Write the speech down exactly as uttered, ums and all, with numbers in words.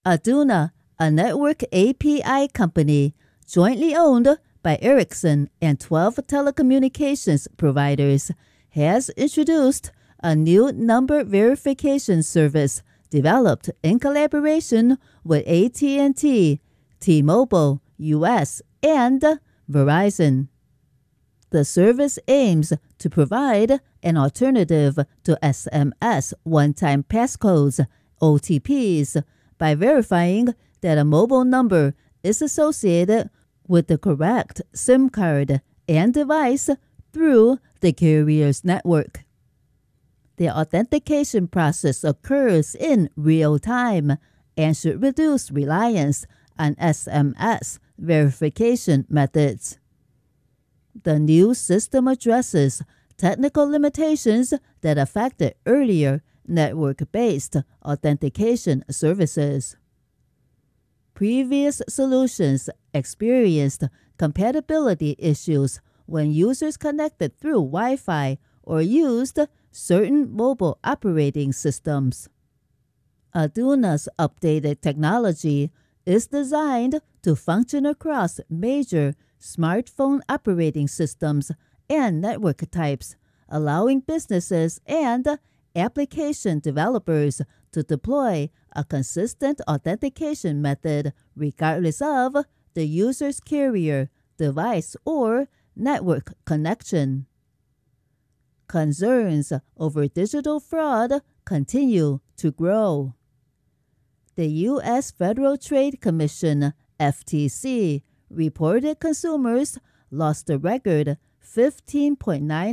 Aduna, a network A P I company jointly owned by Ericsson and twelve telecommunications providers, has introduced a new number verification service developed in collaboration with A T and T, T-Mobile U S, and Verizon. The service aims to provide an alternative to S M S one-time passcodes, O T Ps, by verifying that a mobile number is associated with the correct SIM card and device through the carrier's network. The authentication process occurs in real time and should reduce reliance on S M S verification methods. The new system addresses technical limitations that affected earlier network-based authentication services. Previous solutions experienced compatibility issues when users connected through Wi-Fi or used certain mobile operating systems. Aduna's updated technology is designed to function across major smartphone operating systems and network types, allowing businesses and application developers to deploy a consistent authentication method regardless of the user's carrier, device, or network connection. Concerns over digital fraud continue to grow. The U S Federal Trade Commission, F T C, reported consumers lost a record fifteen point nine